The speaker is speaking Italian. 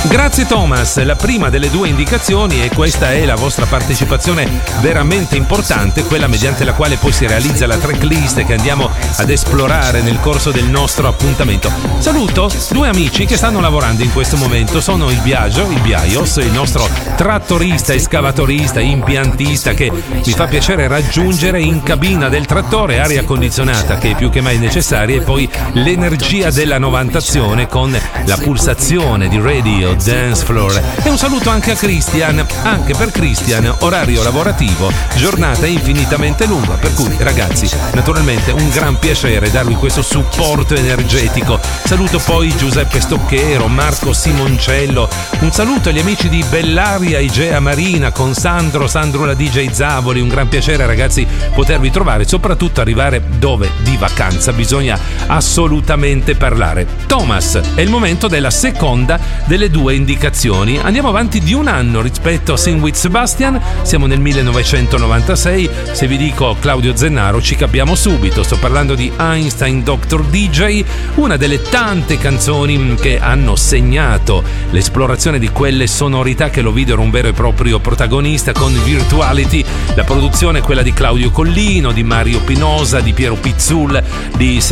Grazie Thomas, la prima delle due indicazioni, e questa è la vostra partecipazione veramente importante, quella mediante la quale poi si realizza la tracklist che andiamo ad esplorare nel corso del nostro appuntamento. Saluto due amici che stanno lavorando in questo momento, sono il Biaios, il nostro trattorista, escavatorista, impiantista che mi fa piacere raggiungere in cabina del trattore, aria condizionata che è più che mai necessaria, e poi l'energia della novantazione con la pulsazione di Radio Dance Floor. E un saluto anche a Christian, anche per Christian orario lavorativo, giornata infinitamente lunga, per cui ragazzi naturalmente un gran piacere darvi questo supporto energetico. Saluto poi Giuseppe Stocchero, Marco Simoncello, un saluto agli amici di Bellaria Igea Marina con Sandro la DJ Zavoli, un gran piacere ragazzi potervi trovare, soprattutto arrivare dove di vacanza bisogna assolutamente parlare. Thomas, è il momento della seconda delle due indicazioni. Andiamo avanti di un anno rispetto a Sing with Sebastian, siamo nel 1996. Se vi dico Claudio Zennaro ci capiamo subito, sto parlando di Einstein Dr. DJ, una delle tante canzoni che hanno segnato l'esplorazione di quelle sonorità che lo videro un vero e proprio protagonista con Virtuality. La produzione è quella di Claudio Collino, di Mario Pinoza, di Piero Pizzul, di